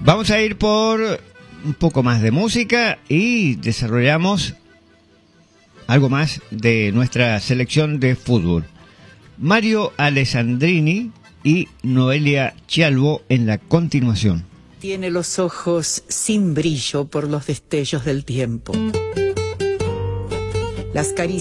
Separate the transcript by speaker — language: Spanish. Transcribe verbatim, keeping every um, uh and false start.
Speaker 1: Vamos a ir por un poco más de música y desarrollamos algo más de nuestra selección de fútbol. Mario Alessandrini y Noelia Chialvo en la continuación.
Speaker 2: Tiene los ojos sin brillo por los destellos del tiempo. Las caricias